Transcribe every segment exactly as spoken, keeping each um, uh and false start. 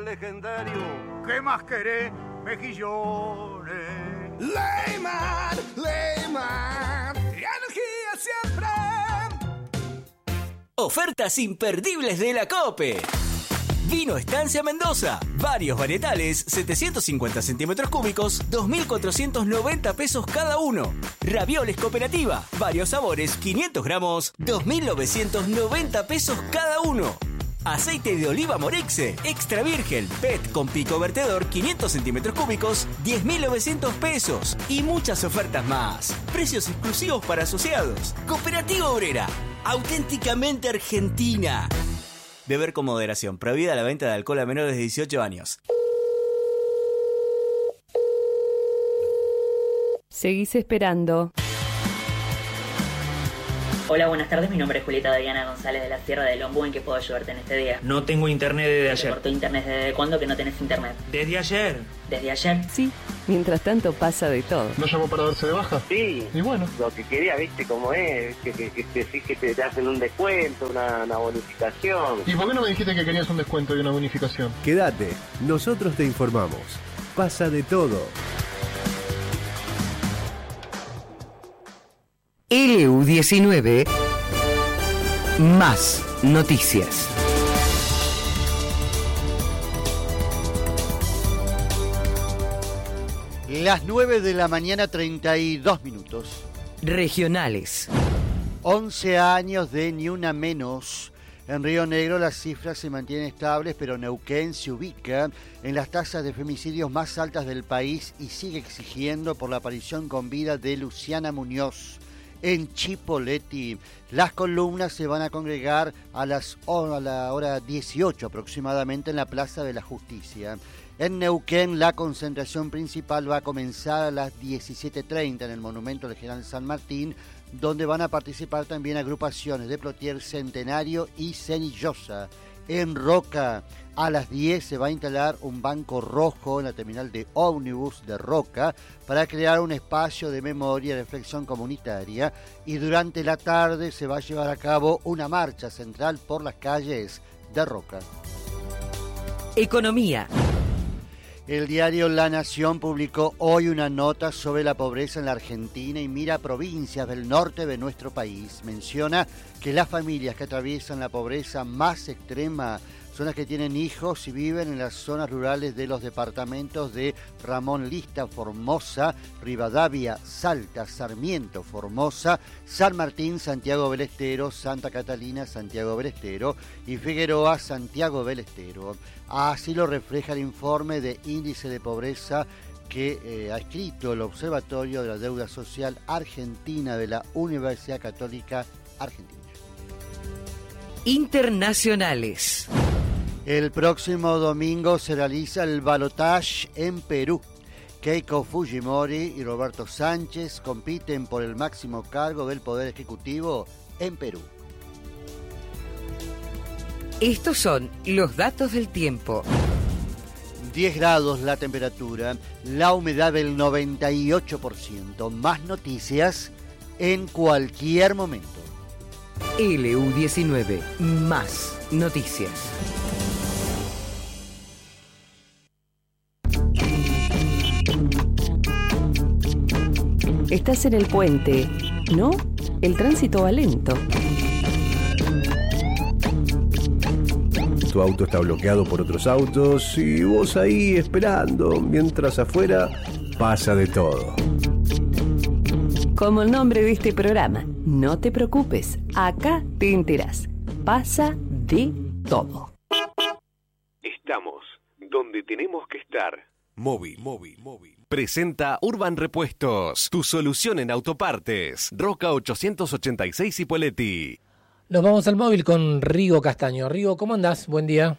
el legendario. ¿Qué más querés, mejillones? Leyman, Leyman, energía siempre. Ofertas imperdibles de la COPE. Vino Estancia Mendoza. Varios varietales, setecientos cincuenta centímetros cúbicos, dos mil cuatrocientos noventa pesos cada uno. Ravioles Cooperativa. Varios sabores, quinientos gramos, dos mil novecientos noventa pesos cada uno. Aceite de oliva Morexe, extra virgen, P E T con pico vertedor, quinientos centímetros cúbicos, diez mil novecientos pesos. Y muchas ofertas más. Precios exclusivos para asociados. Cooperativa Obrera, auténticamente argentina. Beber con moderación. Prohibida la venta de alcohol a menores de dieciocho años. Seguís esperando. Hola, buenas tardes. Mi nombre es Julieta Adriana González de la Sierra del Ombú. ¿En qué puedo ayudarte en este día? No tengo internet desde ayer. ¿Te cortó internet desde cuándo que no tenés internet? ¿Desde ayer? ¿Desde ayer? Sí. Mientras tanto pasa de todo. ¿No llamó para darse de baja? Sí. Y bueno. Lo que quería, viste cómo es, que, que, que, que, que te hacen un descuento, una, una bonificación. ¿Y por qué no me dijiste que querías un descuento y una bonificación? Quédate, nosotros te informamos. Pasa de todo. L U diecinueve Más noticias. Las nueve de la mañana, treinta y dos minutos. Regionales. once años de ni una menos. En Río Negro las cifras se mantienen estables, pero Neuquén se ubica en las tasas de femicidios más altas del país y sigue exigiendo por la aparición con vida de Luciana Muñoz. En Chipoleti, las columnas se van a congregar a, las, a la hora dieciocho aproximadamente en la Plaza de la Justicia. En Neuquén, la concentración principal va a comenzar a las diecisiete treinta en el Monumento del General San Martín, donde van a participar también agrupaciones de Plotier Centenario y Cenillosa. En Roca, a las diez se va a instalar un banco rojo en la terminal de ómnibus de Roca para crear un espacio de memoria y reflexión comunitaria, y durante la tarde se va a llevar a cabo una marcha central por las calles de Roca. Economía. El diario La Nación publicó hoy una nota sobre la pobreza en la Argentina y mira provincias del norte de nuestro país. Menciona que las familias que atraviesan la pobreza más extrema son las que tienen hijos y viven en las zonas rurales de los departamentos de Ramón Lista, Formosa, Rivadavia, Salta, Sarmiento, Formosa, San Martín, Santiago del Estero, Santa Catalina, Santiago del Estero y Figueroa, Santiago del Estero. Así lo refleja el informe de índice de pobreza que eh, ha escrito el Observatorio de la Deuda Social Argentina de la Universidad Católica Argentina. Internacionales. El próximo domingo se realiza el balotaje en Perú. Keiko Fujimori y Roberto Sánchez compiten por el máximo cargo del Poder Ejecutivo en Perú. Estos son los datos del tiempo. diez grados la temperatura, la humedad del noventa y ocho por ciento. Más noticias en cualquier momento. L U diecinueve, más noticias. Estás en el puente, ¿no? El tránsito va lento. Tu auto está bloqueado por otros autos y vos ahí esperando, mientras afuera pasa de todo. Como el nombre de este programa, no te preocupes, acá te enterás. Pasa de todo. Estamos donde tenemos que estar. Móvil, móvil, móvil. Presenta Urban Repuestos, tu solución en autopartes. Roca ochocientos ochenta y seis Cipolletti. Nos vamos al móvil con Rigo Castaño. Rigo, ¿cómo andás? Buen día.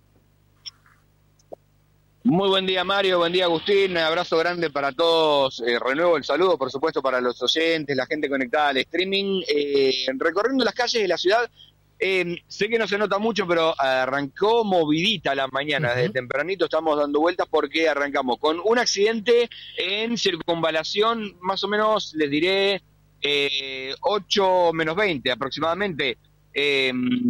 Muy buen día, Mario. Buen día, Agustín. Un abrazo grande para todos. Eh, renuevo el saludo, por supuesto, para los oyentes, la gente conectada al streaming. Eh, recorriendo las calles de la ciudad, eh, sé que no se nota mucho, pero arrancó movidita la mañana. Uh-huh. Desde tempranito estamos dando vueltas porque arrancamos con un accidente en circunvalación, más o menos, les diré, eh, ocho menos veinte aproximadamente. Eh,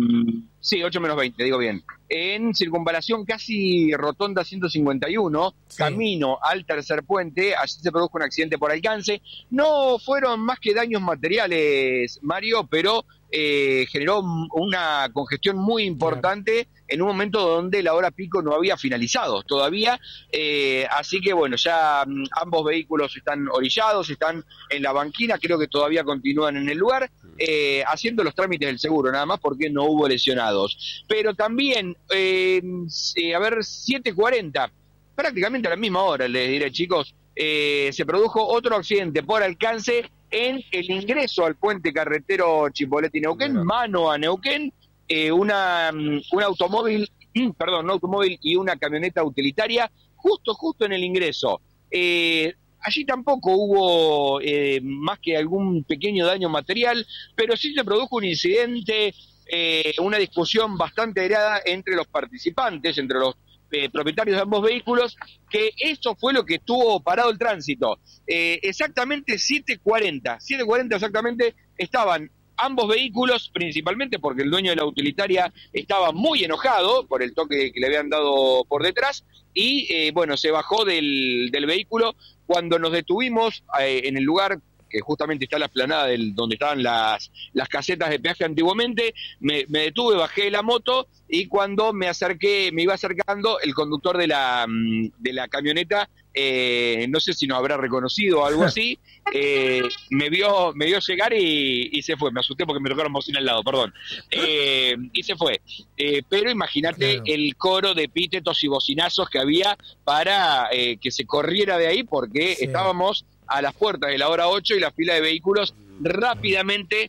sí, ocho menos veinte, digo bien. En circunvalación casi rotonda ciento cincuenta y uno, sí. Camino al tercer puente, allí se produjo un accidente por alcance. No fueron más que daños materiales, Mario, pero eh, generó una congestión muy importante, claro, en un momento donde la hora pico no había finalizado todavía. Eh, así que bueno, ya um, ambos vehículos están orillados, están en la banquina, creo que todavía continúan en el lugar, eh, haciendo los trámites del seguro, nada más porque no hubo lesionados. Pero también, eh, eh, a ver, siete cuarenta, prácticamente a la misma hora, les diré, chicos, eh, se produjo otro accidente por alcance en el ingreso al puente carretero Chipoleti-Neuquén, no. mano a Neuquén, eh, una, un automóvil, perdón, un automóvil y una camioneta utilitaria, justo, justo en el ingreso. Eh, allí tampoco hubo eh, más que algún pequeño daño material, pero sí se produjo un incidente, eh, una discusión bastante airada entre los participantes, entre los Eh, propietarios de ambos vehículos, que eso fue lo que tuvo parado el tránsito. Eh, exactamente siete cuarenta, siete cuarenta exactamente, estaban ambos vehículos, principalmente porque el dueño de la utilitaria estaba muy enojado por el toque que le habían dado por detrás, y eh, bueno, se bajó del, del vehículo. Cuando nos detuvimos eh, en el lugar, que justamente está la explanada del, donde estaban las, las casetas de peaje antiguamente, me, me detuve, bajé de la moto, y cuando me acerqué, me iba acercando, el conductor de la, de la camioneta, eh, no sé si nos habrá reconocido o algo así, eh, me vio me vio llegar y, y se fue. Me asusté porque me tocaron bocina al lado, perdón. Eh, y se fue. Eh, pero imagínate, claro, el coro de epítetos y bocinazos que había para eh, que se corriera de ahí, porque sí, estábamos a las puertas de la hora ocho y la fila de vehículos rápidamente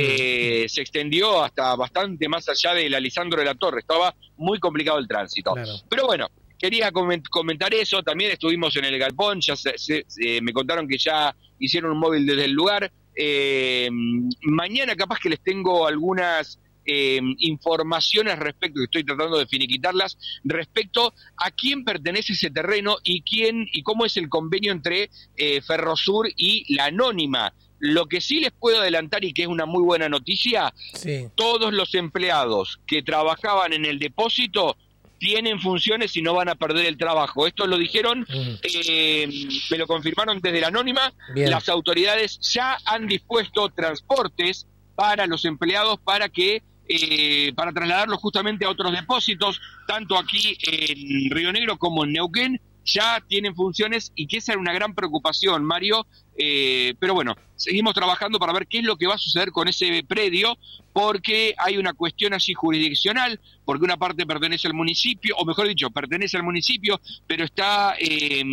eh, se extendió hasta bastante más allá de la Lisandro de la Torre. Estaba muy complicado el tránsito. Claro. Pero bueno, quería comentar eso. También estuvimos en el galpón, ya se, se, se, me contaron que ya hicieron un móvil desde el lugar. Eh, mañana capaz que les tengo algunas Eh, informaciones respecto, que estoy tratando de finiquitarlas, respecto a quién pertenece ese terreno y quién y cómo es el convenio entre eh, Ferrosur y la Anónima. Lo que sí les puedo adelantar, y que es una muy buena noticia, sí, todos los empleados que trabajaban en el depósito tienen funciones y no van a perder el trabajo. Esto lo dijeron, mm. eh, me lo confirmaron desde la Anónima. Bien. Las autoridades ya han dispuesto transportes para los empleados para que Eh, para trasladarlos justamente a otros depósitos, tanto aquí en Río Negro como en Neuquén, ya tienen funciones, y que esa era una gran preocupación, Mario, eh, pero bueno, seguimos trabajando para ver qué es lo que va a suceder con ese predio, porque hay una cuestión allí jurisdiccional, porque una parte pertenece al municipio, o mejor dicho, pertenece al municipio, pero está, eh,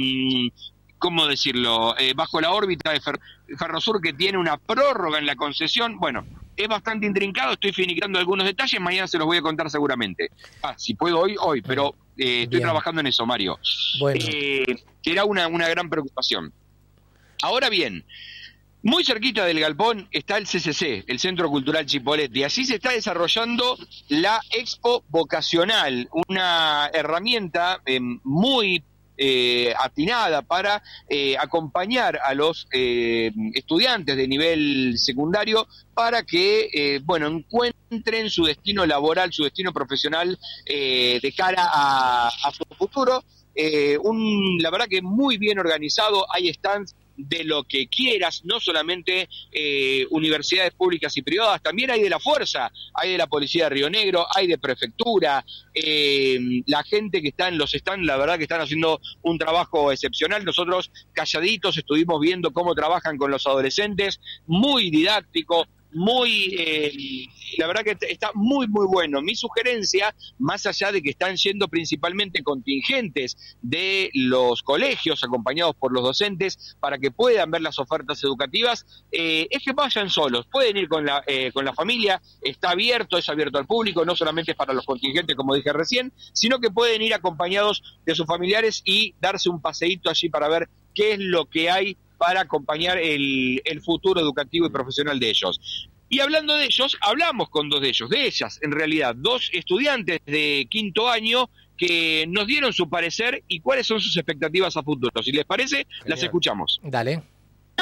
¿cómo decirlo?, eh, bajo la órbita de Fer- Ferrosur, que tiene una prórroga en la concesión. Bueno, es bastante intrincado, estoy finiquitando algunos detalles, mañana se los voy a contar seguramente. Ah, si puedo hoy, hoy, pero eh, estoy Bien. trabajando en eso, Mario. Bueno. Eh, era una, una gran preocupación. Ahora bien, muy cerquita del galpón está el C C C, el Centro Cultural Chipoleti. Así se está desarrollando la Expo Vocacional, una herramienta eh, muy Eh, atinada para eh, acompañar a los eh, estudiantes de nivel secundario para que, eh, bueno, encuentren su destino laboral, su destino profesional eh, de cara a, a su futuro. Eh, un, la verdad que muy bien organizado, hay stands de lo que quieras, no solamente eh, universidades públicas y privadas, también hay de la Fuerza, hay de la Policía de Río Negro, hay de Prefectura, eh, la gente que está en los stands, la verdad que están haciendo un trabajo excepcional. Nosotros calladitos estuvimos viendo cómo trabajan con los adolescentes, muy didáctico, muy, eh, la verdad que está muy muy bueno. Mi sugerencia, más allá de que están yendo principalmente contingentes de los colegios acompañados por los docentes para que puedan ver las ofertas educativas, eh, es que vayan solos, pueden ir con la, eh, con la familia, está abierto, es abierto al público, no solamente para los contingentes como dije recién, sino que pueden ir acompañados de sus familiares y darse un paseíto allí para ver qué es lo que hay para acompañar el, el futuro educativo y profesional de ellos. Y hablando de ellos, hablamos con dos de ellos, de ellas, en realidad, dos estudiantes de quinto año que nos dieron su parecer y cuáles son sus expectativas a futuro. Si les parece, Genial. Las escuchamos. Dale. No,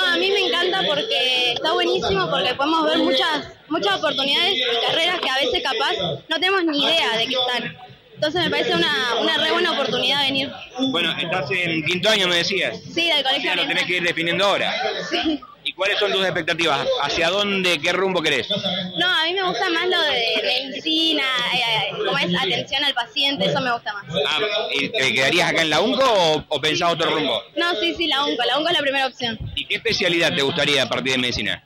a mí me encanta porque está buenísimo, porque podemos ver muchas muchas oportunidades y carreras que a veces capaz no tenemos ni idea de que están. Entonces me parece una, una re buena oportunidad venir. Bueno, estás en quinto año, me decías. Sí, del colegio. O sea, lo tenés que ir definiendo ahora. Sí. ¿Y cuáles son tus expectativas? ¿Hacia dónde, qué rumbo querés? No, a mí me gusta más lo de medicina, eh, como es atención al paciente, eso me gusta más. Ah, ¿y ¿Te quedarías acá en la UNCO o, o pensás otro rumbo? No, sí, sí, la UNCO, la UNCO es la primera opción. ¿Y qué especialidad te gustaría a partir de medicina?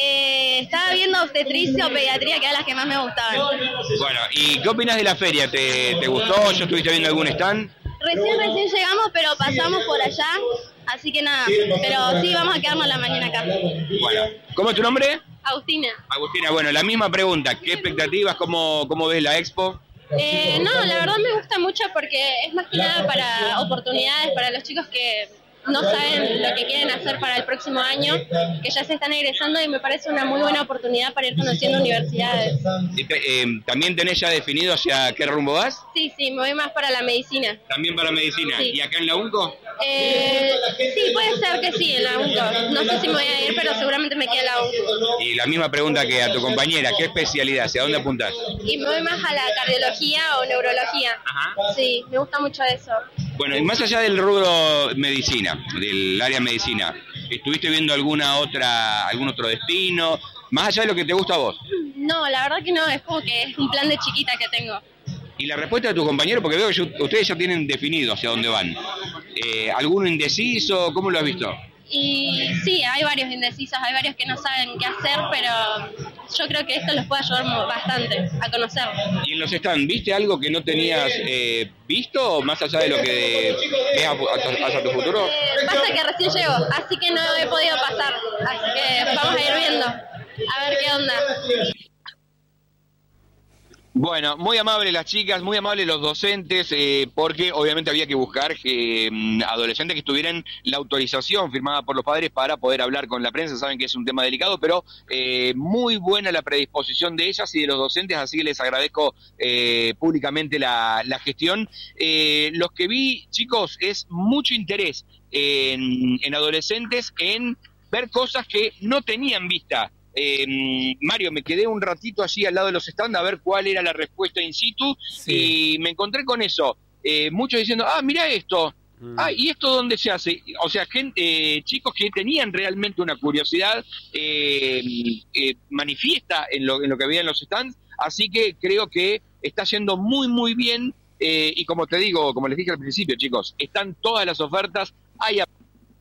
Eh, estaba viendo obstetricia o pediatría, que eran las que más me gustaban. Bueno, ¿y qué opinas de la feria? ¿Te, te gustó? ¿Ya estuviste viendo algún stand? Recién, recién llegamos, pero pasamos por allá, así que nada, pero sí, vamos a quedarnos la mañana acá. Bueno, ¿cómo es tu nombre? Agustina. Agustina, bueno, la misma pregunta, ¿qué expectativas, cómo, cómo ves la expo? Eh, no, la verdad me gusta mucho porque es más que nada para oportunidades para los chicos que no saben lo que quieren hacer para el próximo año, que ya se están egresando y me parece una muy buena oportunidad para ir conociendo universidades. ¿Y te, eh, ¿También tenés ya definido hacia qué rumbo vas? Sí, sí, me voy más para la medicina. ¿También para medicina? Sí. ¿Y acá en la UNCO? Eh, sí, puede ser que sí, en la UNCO. No sé si me voy a ir, pero seguramente me queda la UNCO. Y la misma pregunta que a tu compañera, ¿qué especialidad? ¿Hacia dónde apuntás? Y me voy más a la cardiología o neurología. Ajá. Sí, me gusta mucho eso. Bueno, y más allá del rubro medicina, del área medicina, ¿estuviste viendo alguna otra, algún otro destino? Más allá de lo que te gusta a vos. No, la verdad que no, es como que es un plan de chiquita que tengo. Y la respuesta de tu compañero, porque veo que yo, ustedes ya tienen definido hacia dónde van. Eh, ¿Alguno indeciso? ¿Cómo lo has visto? Y sí, hay varios indecisos, hay varios que no saben qué hacer, pero yo creo que esto los puede ayudar bastante a conocer. ¿Y en los stands viste algo que no tenías eh, visto, más allá de lo que es hacia tu futuro? Eh, pasa que recién llego, así que no he podido pasar, así que vamos a ir viendo, a ver qué onda. Bueno, muy amables las chicas, muy amables los docentes, eh, porque obviamente había que buscar eh, adolescentes que estuvieran la autorización firmada por los padres para poder hablar con la prensa. Saben que es un tema delicado, pero eh, muy buena la predisposición de ellas y de los docentes, así que les agradezco eh, públicamente la, la gestión. Eh, los que vi, chicos, es mucho interés en, en adolescentes en ver cosas que no tenían vista. Eh, Mario, me quedé un ratito allí al lado de los stands a ver cuál era la respuesta in situ, sí. Y me encontré con eso, eh, muchos diciendo, ah, mira esto, mm. ah, ¿y esto dónde se hace? O sea, gente, eh, chicos que tenían realmente una curiosidad eh, eh, manifiesta en lo, en lo que había en los stands, así que creo que está yendo muy muy bien, eh, y como te digo, como les dije al principio, chicos, están todas las ofertas, hay a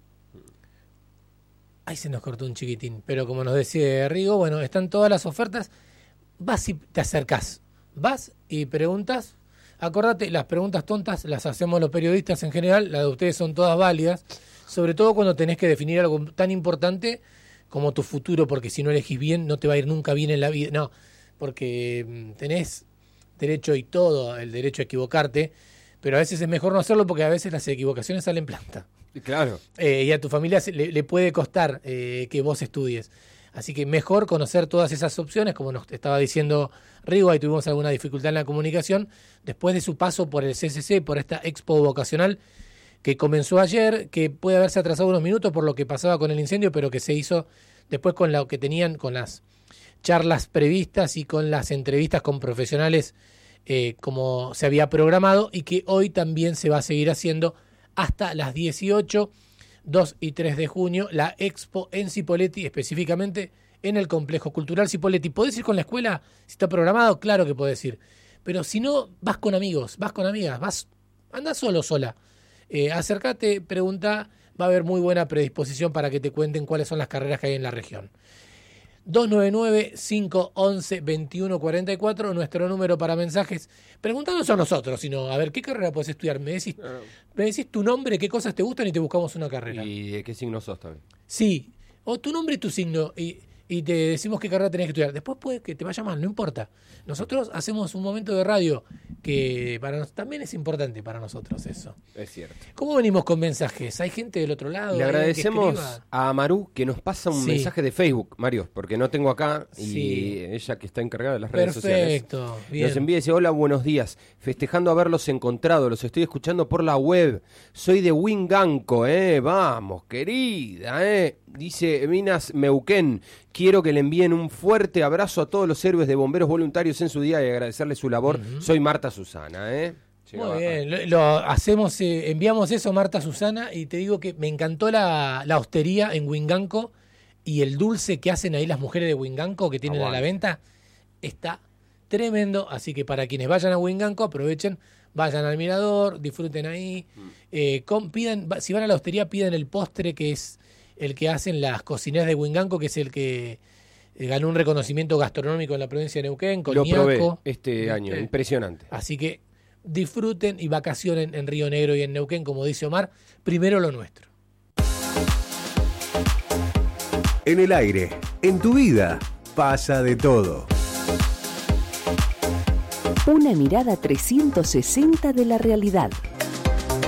Ahí se nos cortó un chiquitín, pero como nos decía Rigo, bueno, están todas las ofertas, vas y te acercás, vas y preguntas, acordate, las preguntas tontas las hacemos los periodistas en general, las de ustedes son todas válidas, sobre todo cuando tenés que definir algo tan importante como tu futuro, porque si no elegís bien no te va a ir nunca bien en la vida, no, porque tenés derecho y todo, el derecho a equivocarte, pero a veces es mejor no hacerlo porque a veces las equivocaciones salen planta. Claro. Eh, y a tu familia le, le puede costar eh, que vos estudies. Así que mejor conocer todas esas opciones, como nos estaba diciendo Rigo, ahí tuvimos alguna dificultad en la comunicación, después de su paso por el C C C, por esta expo vocacional que comenzó ayer, que puede haberse atrasado unos minutos por lo que pasaba con el incendio, pero que se hizo después con lo que tenían, con las charlas previstas y con las entrevistas con profesionales eh, como se había programado, y que hoy también se va a seguir haciendo hasta las dieciocho, dos y tres de junio, la expo en Cipolletti, específicamente en el Complejo Cultural Cipolletti. ¿Podés ir con la escuela? Si está programado, claro que podés ir. Pero si no, vas con amigos, vas con amigas, vas, andá solo, sola. Eh, acércate, pregunta, va a haber muy buena predisposición para que te cuenten cuáles son las carreras que hay en la región. dos nueve nueve, cinco once, veintiuno cuarenta y cuatro, nuestro número para mensajes. Preguntanos a nosotros, sino a ver, ¿qué carrera podés estudiar? Me decís, me decís tu nombre, qué cosas te gustan y te buscamos una carrera. ¿Y de qué signo sos también? Sí, o tu nombre y tu signo. Y, y te decimos qué carrera tenés que estudiar. Después puede que te vaya mal, no importa. Nosotros hacemos un momento de radio que para nos, también es importante para nosotros eso. Es cierto. ¿Cómo venimos con mensajes? ¿Hay gente del otro lado? Le agradecemos a Amaru que nos pasa un Sí. mensaje de Facebook, Mario, porque no tengo acá y Sí. ella que está encargada de las redes Perfecto, sociales. bien. Nos envía y dice, hola, buenos días. Festejando haberlos encontrado, los estoy escuchando por la web. Soy de Winganco, eh. Vamos, querida, eh. Dice Minas Meuquén, quiero que le envíen un fuerte abrazo a todos los héroes de bomberos voluntarios en su día y agradecerles su labor. Uh-huh. Soy Marta Susana, eh. Muy bien, lo, lo hacemos, eh, enviamos eso, Marta Susana, y te digo que me encantó la, la hostería en Winganco y el dulce que hacen ahí las mujeres de Winganco que tienen Aguante. a la venta, está tremendo, así que para quienes vayan a Winganco aprovechen, vayan al mirador, disfruten ahí, mm. eh, con, pidan, si van a la hostería pidan el postre que es el que hacen las cocineras de Winganco, que es el que eh, ganó un reconocimiento gastronómico en la provincia de Neuquén, con Lo ñaco. probé este año, eh, impresionante. Así que disfruten y vacacionen en Río Negro y en Neuquén, como dice Omar, primero lo nuestro. En el aire, en tu vida, pasa de todo. Una mirada trescientos sesenta de la realidad.